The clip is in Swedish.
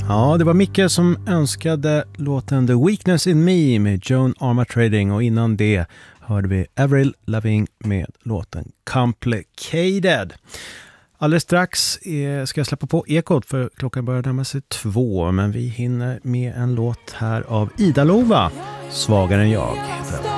Ja, det var Micke som önskade låten The Weakness in Me med Joan Armatrading, och innan det hörde vi Avril Lavigne med låten Complicated. Alldeles strax ska jag släppa på Ekot för klockan börjar närma sig 2, men vi hinner med en låt här av Ida Lova, Svagare än jag heter den.